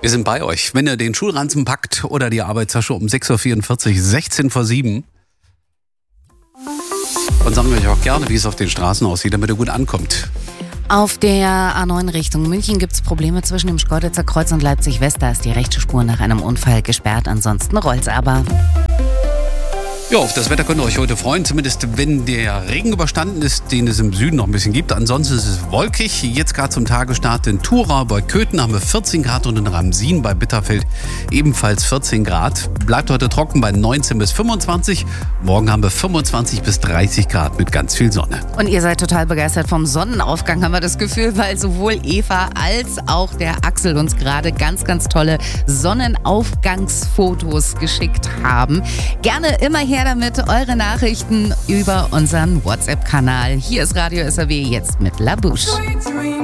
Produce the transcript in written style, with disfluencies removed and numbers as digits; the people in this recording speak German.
Wir sind bei euch. Wenn ihr den Schulranzen packt oder die Arbeitstasche um 6.44 Uhr, 16 vor 7. Und sagen wir euch auch gerne, wie es auf den Straßen aussieht, damit ihr gut ankommt. Auf der A9 Richtung München gibt es Probleme zwischen dem Schkeuditzer Kreuz und Leipzig-West. Da ist die rechte Spur nach einem Unfall gesperrt. Ansonsten rollt's aber. Ja, auf das Wetter könnt ihr euch heute freuen, zumindest wenn der Regen überstanden ist, den es im Süden noch ein bisschen gibt. Ansonsten ist es wolkig. Jetzt gerade zum Tagesstart in Thurau bei Köthen haben wir 14 Grad und in Ramsin bei Bitterfeld ebenfalls 14 Grad. Bleibt heute trocken bei 19 bis 25. Morgen haben wir 25 bis 30 Grad mit ganz viel Sonne. Und ihr seid total begeistert vom Sonnenaufgang, haben wir das Gefühl, weil sowohl Eva als auch der Axel uns gerade ganz, ganz tolle Sonnenaufgangsfotos geschickt haben. Gerne immer her damit, eure Nachrichten über unseren WhatsApp-Kanal. Hier ist Radio SAW jetzt mit La Bouche.